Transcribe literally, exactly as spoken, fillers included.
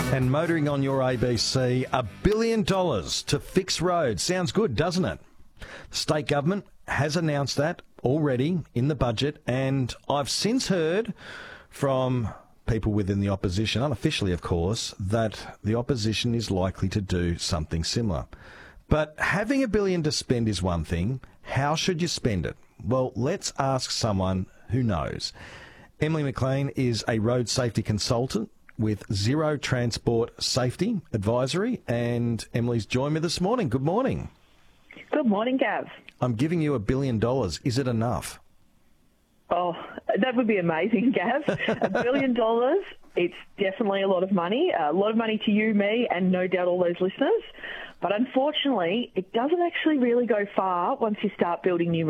And motoring on your A B C, a billion dollars to fix roads. Sounds good, doesn't it? The state government has announced that already in the budget, and I've since heard from people within the opposition, unofficially of course, that the opposition is likely to do something similar. But having a billion to spend is one thing. How should you spend it? Well, let's ask someone who knows. Emily McLean is a road safety consultant with Zero Transport Safety Advisory, and Emily's joined me this morning. Good morning. Good morning, Gav. I'm giving you a billion dollars. Is it enough? Oh, that would be amazing, Gav. A billion dollars, it's definitely a lot of money. A lot of money to you, me, and no doubt all those listeners. But unfortunately, it doesn't actually really go far once you start building new